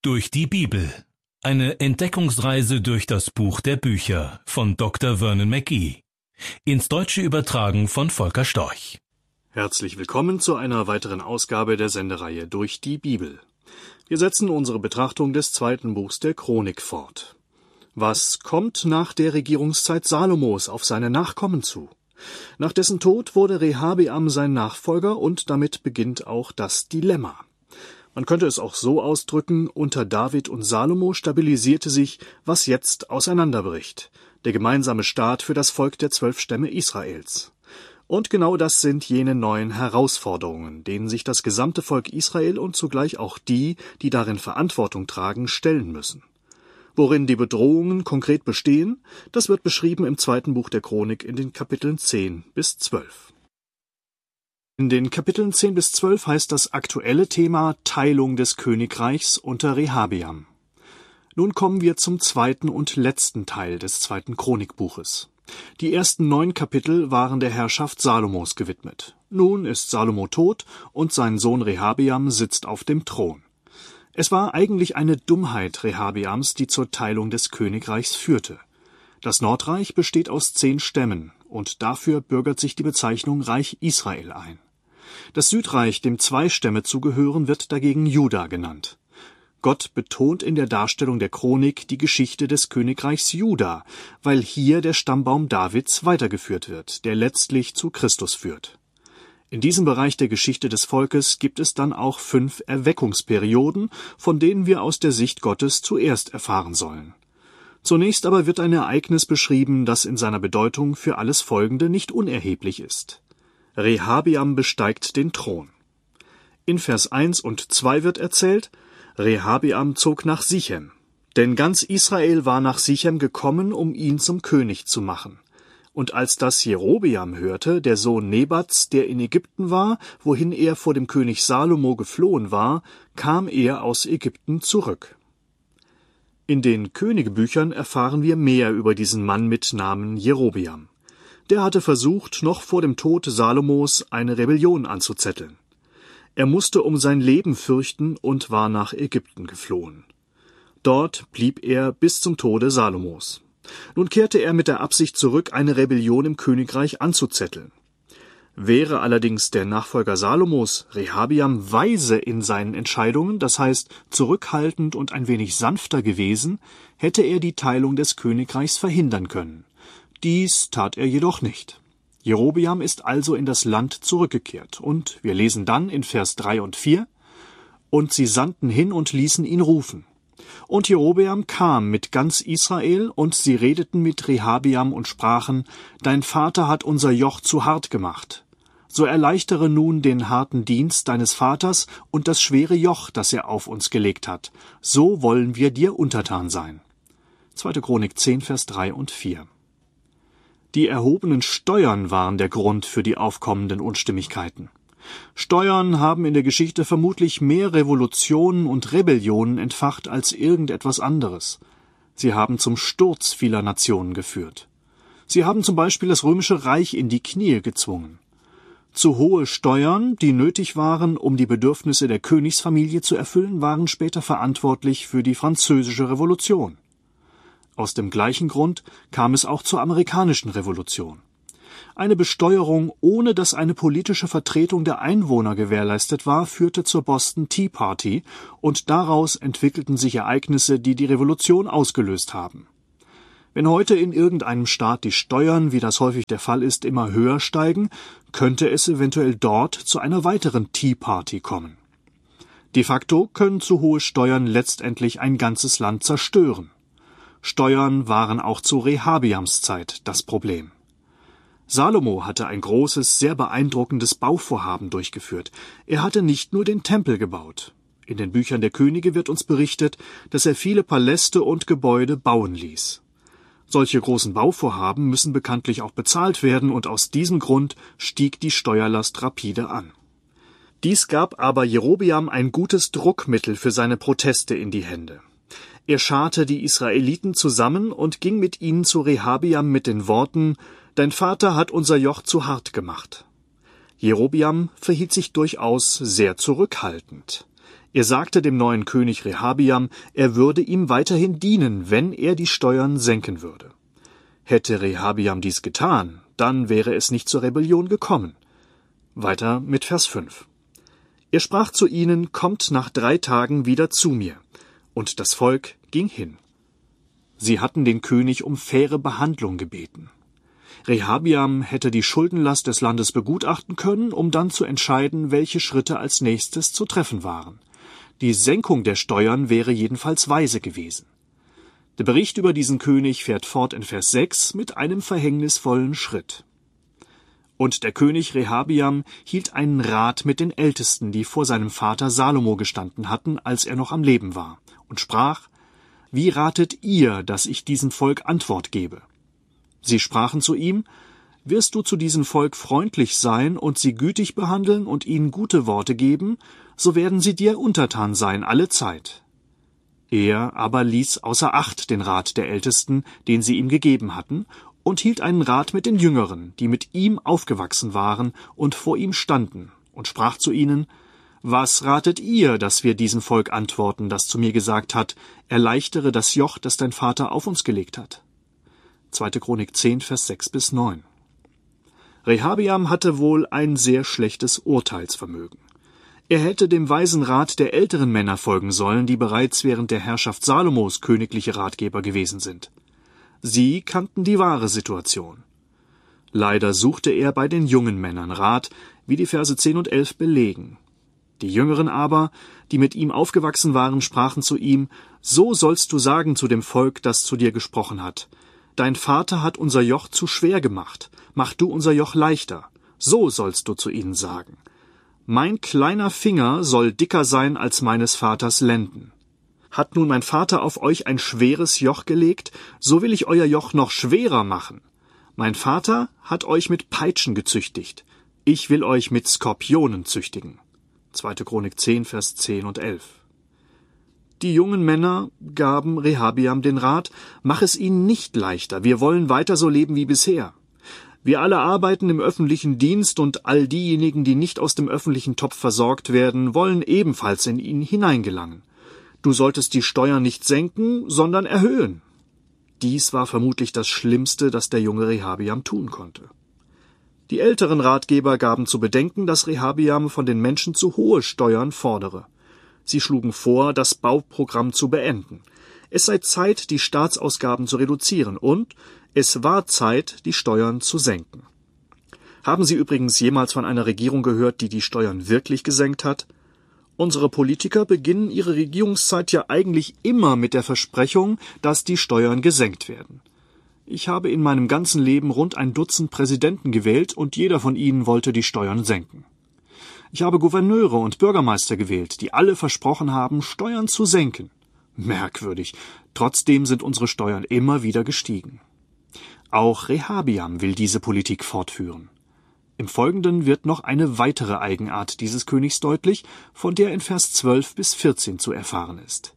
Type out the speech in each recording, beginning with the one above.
Durch die Bibel. Eine Entdeckungsreise durch das Buch der Bücher von Dr. Vernon McGee. Ins Deutsche übertragen von Volker Storch. Herzlich willkommen zu einer weiteren Ausgabe der Sendereihe Durch die Bibel. Wir setzen unsere Betrachtung des zweiten Buchs der Chronik fort. Was kommt nach der Regierungszeit Salomos auf seine Nachkommen zu? Nach dessen Tod wurde Rehabeam sein Nachfolger und damit beginnt auch das Dilemma. Man könnte es auch so ausdrücken, unter David und Salomo stabilisierte sich, was jetzt auseinanderbricht, der gemeinsame Staat für das Volk der 12 Stämme Israels. Und genau das sind jene neuen Herausforderungen, denen sich das gesamte Volk Israel und zugleich auch die, die darin Verantwortung tragen, stellen müssen. Worin die Bedrohungen konkret bestehen, das wird beschrieben im zweiten Buch der Chronik in den Kapiteln 10 bis 12. In den Kapiteln 10 bis 12 heißt das aktuelle Thema Teilung des Königreichs unter Rehabeam. Nun kommen wir zum zweiten und letzten Teil des zweiten Chronikbuches. Die ersten 9 Kapitel waren der Herrschaft Salomos gewidmet. Nun ist Salomo tot und sein Sohn Rehabeam sitzt auf dem Thron. Es war eigentlich eine Dummheit Rehabeams, die zur Teilung des Königreichs führte. Das Nordreich besteht aus 10 Stämmen und dafür bürgert sich die Bezeichnung Reich Israel ein. Das Südreich, dem 2 Stämme zugehören, wird dagegen Juda genannt. Gott betont in der Darstellung der Chronik die Geschichte des Königreichs Juda, weil hier der Stammbaum Davids weitergeführt wird, der letztlich zu Christus führt. In diesem Bereich der Geschichte des Volkes gibt es dann auch 5 Erweckungsperioden, von denen wir aus der Sicht Gottes zuerst erfahren sollen. Zunächst aber wird ein Ereignis beschrieben, das in seiner Bedeutung für alles Folgende nicht unerheblich ist. Rehabeam besteigt den Thron. In Vers 1 und 2 wird erzählt, Rehabeam zog nach Sichem, denn ganz Israel war nach Sichem gekommen, um ihn zum König zu machen. Und als das Jerobeam hörte, der Sohn Nebats, der in Ägypten war, wohin er vor dem König Salomo geflohen war, kam er aus Ägypten zurück. In den Königebüchern erfahren wir mehr über diesen Mann mit Namen Jerobeam. Der hatte versucht, noch vor dem Tod Salomos eine Rebellion anzuzetteln. Er musste um sein Leben fürchten und war nach Ägypten geflohen. Dort blieb er bis zum Tode Salomos. Nun kehrte er mit der Absicht zurück, eine Rebellion im Königreich anzuzetteln. Wäre allerdings der Nachfolger Salomos, Rehabeam, weise in seinen Entscheidungen, das heißt zurückhaltend und ein wenig sanfter gewesen, hätte er die Teilung des Königreichs verhindern können. Dies tat er jedoch nicht. Jerobeam ist also in das Land zurückgekehrt, und wir lesen dann in Vers 3 und 4, »Und sie sandten hin und ließen ihn rufen. Und Jerobeam kam mit ganz Israel, und sie redeten mit Rehabeam und sprachen, Dein Vater hat unser Joch zu hart gemacht. So erleichtere nun den harten Dienst deines Vaters und das schwere Joch, das er auf uns gelegt hat. So wollen wir dir untertan sein.« 2. Chronik 10, Vers 3 und 4. Die erhobenen Steuern waren der Grund für die aufkommenden Unstimmigkeiten. Steuern haben in der Geschichte vermutlich mehr Revolutionen und Rebellionen entfacht als irgendetwas anderes. Sie haben zum Sturz vieler Nationen geführt. Sie haben zum Beispiel das Römische Reich in die Knie gezwungen. Zu hohe Steuern, die nötig waren, um die Bedürfnisse der Königsfamilie zu erfüllen, waren später verantwortlich für die Französische Revolution. Aus dem gleichen Grund kam es auch zur amerikanischen Revolution. Eine Besteuerung, ohne dass eine politische Vertretung der Einwohner gewährleistet war, führte zur Boston Tea Party, und daraus entwickelten sich Ereignisse, die die Revolution ausgelöst haben. Wenn heute in irgendeinem Staat die Steuern, wie das häufig der Fall ist, immer höher steigen, könnte es eventuell dort zu einer weiteren Tea Party kommen. De facto können zu hohe Steuern letztendlich ein ganzes Land zerstören. Steuern waren auch zu Rehabeams Zeit das Problem. Salomo hatte ein großes, sehr beeindruckendes Bauvorhaben durchgeführt. Er hatte nicht nur den Tempel gebaut. In den Büchern der Könige wird uns berichtet, dass er viele Paläste und Gebäude bauen ließ. Solche großen Bauvorhaben müssen bekanntlich auch bezahlt werden, und aus diesem Grund stieg die Steuerlast rapide an. Dies gab aber Jerobeam ein gutes Druckmittel für seine Proteste in die Hände. Er scharte die Israeliten zusammen und ging mit ihnen zu Rehabeam mit den Worten, »Dein Vater hat unser Joch zu hart gemacht.« Jerobeam verhielt sich durchaus sehr zurückhaltend. Er sagte dem neuen König Rehabiam, er würde ihm weiterhin dienen, wenn er die Steuern senken würde. Hätte Rehabiam dies getan, dann wäre es nicht zur Rebellion gekommen. Weiter mit Vers 5. Er sprach zu ihnen, kommt nach 3 Tagen wieder zu mir. Und das Volk ging hin. Sie hatten den König um faire Behandlung gebeten. Rehabiam hätte die Schuldenlast des Landes begutachten können, um dann zu entscheiden, welche Schritte als nächstes zu treffen waren. Die Senkung der Steuern wäre jedenfalls weise gewesen. Der Bericht über diesen König fährt fort in Vers 6 mit einem verhängnisvollen Schritt. Und der König Rehabiam hielt einen Rat mit den Ältesten, die vor seinem Vater Salomo gestanden hatten, als er noch am Leben war, und sprach, wie ratet ihr, dass ich diesem Volk Antwort gebe? Sie sprachen zu ihm, wirst du zu diesem Volk freundlich sein und sie gütig behandeln und ihnen gute Worte geben, so werden sie dir untertan sein alle Zeit. Er aber ließ außer Acht den Rat der Ältesten, den sie ihm gegeben hatten, und hielt einen Rat mit den Jüngeren, die mit ihm aufgewachsen waren und vor ihm standen, und sprach zu ihnen, was ratet ihr, dass wir diesem Volk antworten, das zu mir gesagt hat, erleichtere das Joch, das dein Vater auf uns gelegt hat? 2. Chronik 10, Vers 6-9. Rehabiam hatte wohl ein sehr schlechtes Urteilsvermögen. Er hätte dem weisen Rat der älteren Männer folgen sollen, die bereits während der Herrschaft Salomos königliche Ratgeber gewesen sind. Sie kannten die wahre Situation. Leider suchte er bei den jungen Männern Rat, wie die Verse 10 und 11 belegen. Die Jüngeren aber, die mit ihm aufgewachsen waren, sprachen zu ihm, so sollst du sagen zu dem Volk, das zu dir gesprochen hat. Dein Vater hat unser Joch zu schwer gemacht, mach du unser Joch leichter. So sollst du zu ihnen sagen. Mein kleiner Finger soll dicker sein als meines Vaters Lenden. Hat nun mein Vater auf euch ein schweres Joch gelegt, so will ich euer Joch noch schwerer machen. Mein Vater hat euch mit Peitschen gezüchtigt, ich will euch mit Skorpionen züchtigen. 2. Chronik 10, Vers 10 und 11. Die jungen Männer gaben Rehabiam den Rat, mach es ihnen nicht leichter, wir wollen weiter so leben wie bisher. Wir alle arbeiten im öffentlichen Dienst und all diejenigen, die nicht aus dem öffentlichen Topf versorgt werden, wollen ebenfalls in ihn hineingelangen. Du solltest die Steuern nicht senken, sondern erhöhen. Dies war vermutlich das Schlimmste, das der junge Rehabiam tun konnte. Die älteren Ratgeber gaben zu bedenken, dass Rehabiam von den Menschen zu hohe Steuern fordere. Sie schlugen vor, das Bauprogramm zu beenden. Es sei Zeit, die Staatsausgaben zu reduzieren und es war Zeit, die Steuern zu senken. Haben Sie übrigens jemals von einer Regierung gehört, die die Steuern wirklich gesenkt hat? Unsere Politiker beginnen ihre Regierungszeit ja eigentlich immer mit der Versprechung, dass die Steuern gesenkt werden. Ich habe in meinem ganzen Leben rund ein Dutzend Präsidenten gewählt und jeder von ihnen wollte die Steuern senken. Ich habe Gouverneure und Bürgermeister gewählt, die alle versprochen haben, Steuern zu senken. Merkwürdig. Trotzdem sind unsere Steuern immer wieder gestiegen. Auch Rehabiam will diese Politik fortführen. Im Folgenden wird noch eine weitere Eigenart dieses Königs deutlich, von der in Vers 12 bis 14 zu erfahren ist.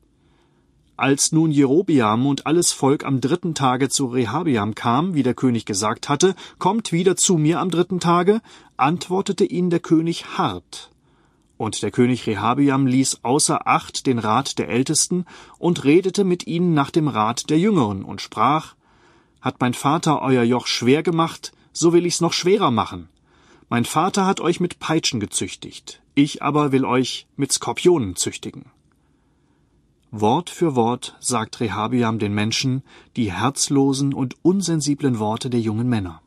Als nun Jerobeam und alles Volk am 3. Tage zu Rehabiam kam, wie der König gesagt hatte, kommt wieder zu mir am 3. Tage, antwortete ihnen der König hart. Und der König Rehabiam ließ außer Acht den Rat der Ältesten und redete mit ihnen nach dem Rat der Jüngeren und sprach, hat mein Vater euer Joch schwer gemacht, so will ich's noch schwerer machen. Mein Vater hat euch mit Peitschen gezüchtigt, ich aber will euch mit Skorpionen züchtigen. Wort für Wort sagt Rehabiam den Menschen die herzlosen und unsensiblen Worte der jungen Männer.